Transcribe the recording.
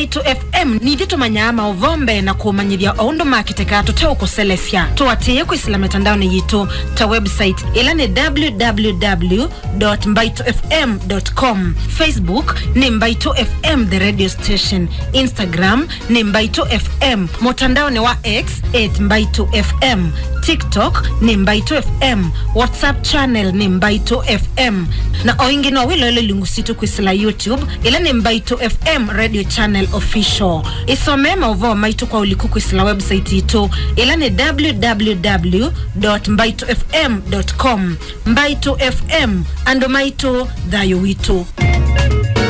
Mbaito FM ni dito manyama ovombe na kumanyithia ondo makiteka tuteo kuselesya tuwatie kuisila mitandaoni yitu ta website ila ni www.mbaitofm.com. Facebook ni Mbaito FM the radio station. Instagram ni Mbaito FM. Mutandao ni wa X @Mbaito FM. TikTok ni Mbaito FM. WhatsApp channel ni Mbaito FM. Na oingi no wilo ile lingusitu kuisila YouTube ila ni Mbaito FM radio channel official. Isome mauvo Mbaito kwa ulikuku isila website ito ila ni www.mbaitofm.com. Mbaito FM ando Mbaito dhayo wito.